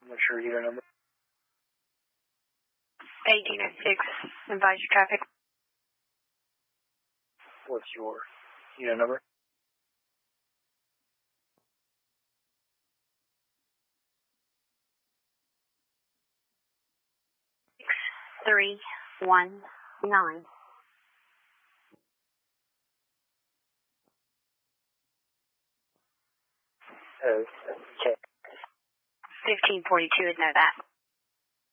I'm not sure unit number. 1806, advise your traffic. What's your unit number? 6319. Okay. 1542 would know that.